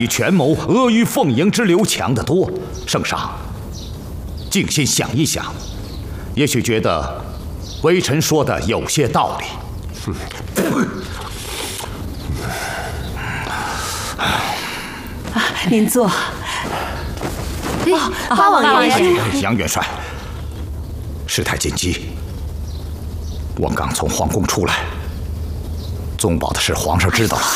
比权谋阿谀奉迎之流强得多。圣上，静心想一想，也许觉得微臣说的有些道理。 您坐。 八王爷， 杨元帅，事态紧急，我刚从皇宫出来，宗保的事皇上知道了。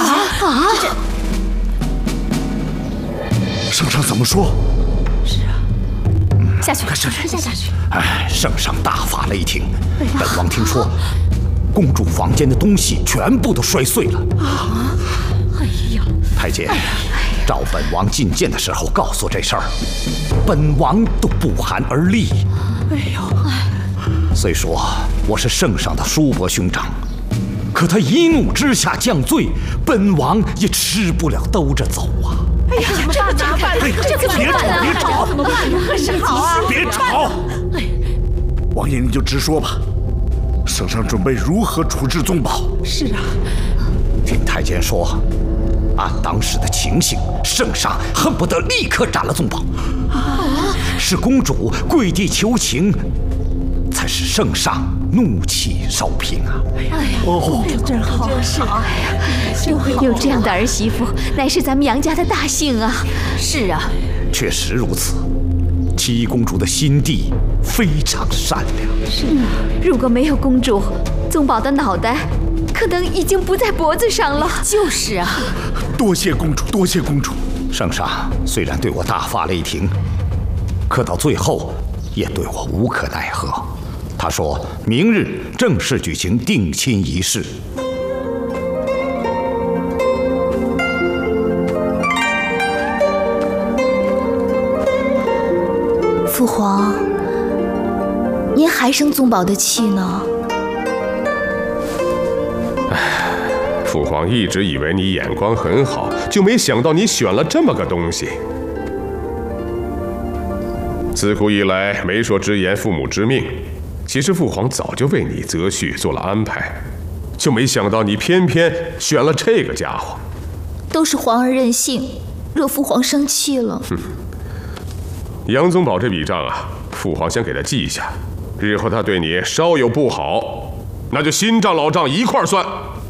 圣上怎么说？ 是啊，下去，下去。 哎，圣上大发雷霆，本王听说，公主房间的东西全部都摔碎了。 哎呀， 太监，照本王觐见的时候告诉这事儿，本王都不寒而栗。 哎呦， 虽说我是圣上的叔伯兄长，可他一怒之下降罪，本王也吃不了兜着走啊！ 哎呀，这个怎么办？这个别吵，别吵， 怎么办呢？好啊！ 别吵！王爷，你就直说吧。圣上准备如何处置宗保？ 是啊， 听太监说，按当时的情形，圣上恨不得立刻斩了宗保。是公主跪地求情，才使圣上怒气烧平啊！ 哎呀， 真好， 是啊，有这样的儿媳妇，乃是咱们杨家的大幸啊！是啊， 确实如此。七公主的心地非常善良。 是啊，如果没有公主，宗保的脑袋可能已经不在脖子上了。就是啊， 多谢公主，多谢公主。 圣上虽然对我大发雷霆，可到最后也对我无可奈何。他说明日正式举行定亲仪式。 父皇，您还生宗保的气呢？ 父皇一直以为你眼光很好，就没想到你选了这么个东西。自古以来，媒妁之言，父母之命。其实父皇早就为你择婿做了安排，就没想到你偏偏选了这个家伙。 都是皇儿任性，惹父皇生气了。 杨宗保这笔账啊，父皇先给他记下，日后他对你稍有不好，那就新账老账一块算。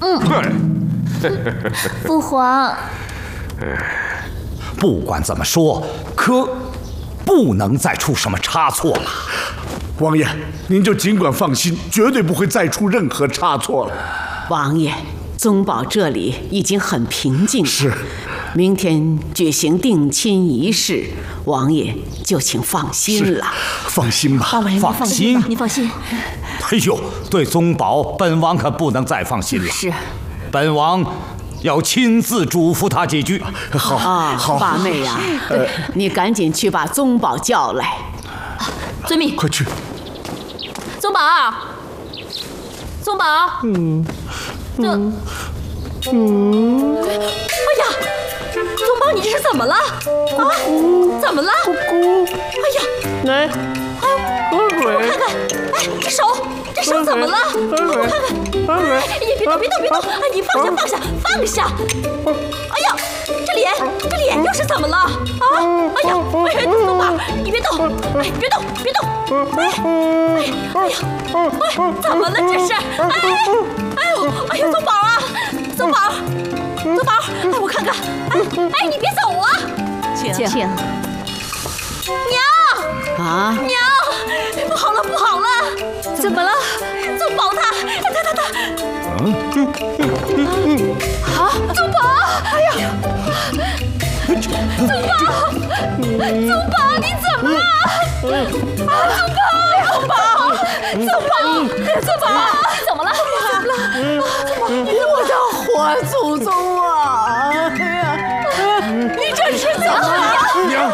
父皇， 不管怎么说，可不能再出什么差错了。 王爷，您就尽管放心，绝对不会再出任何差错了。 王爷，宗保这里已经很平静了。 是， 明天举行定亲仪式，王爷就请放心了。 放心吧， 放心， 你放心。 哎呦，对宗保，本王可不能再放心了。 是， 本王要亲自嘱咐他几句。 好，好， 八妹呀，你赶紧去把宗保叫来。 遵命。 快去。 宗保，宗保。哎呀，宗保，你这是怎么了？啊？怎么了？哎呀， 来，喝水。 我看看，哎，这手怎么了？我看看。哎，别动，哎，你放下。哎呀，这脸又是怎么了？啊？哎呀，宗保，你别动，哎，别动。哎呀，怎么了这是？哎呦，宗保啊，宗保，哎，我看看，哎，你别走啊！请。娘，不好了，怎么了？宗保他，啊，宗保，哎呀，宗保，你怎么了？宗保，你怎么了？ 我的活祖宗啊！哎呀，你这是怎么了？ 娘，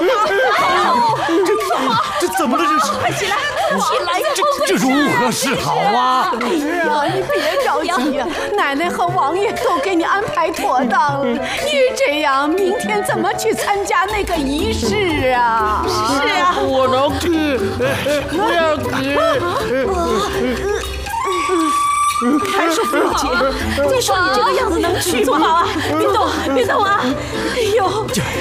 这怎么了？这是？ 快起来！ 这如何是好啊？ 哎呀，你别着急呀，奶奶和王爷都给你安排妥当了。你这样，明天怎么去参加那个仪式啊？是啊， 我能去，不要急。 还说菲姐，你说你这个样子能去吗？别动，别动啊！哎呦！